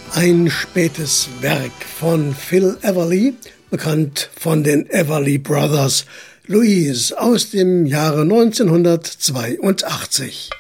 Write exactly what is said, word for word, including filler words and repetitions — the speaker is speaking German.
Ein spätes Werk von Phil Everly, bekannt von den Everly Brothers, Louise aus dem Jahre neunzehnhundertzweiundachtzig.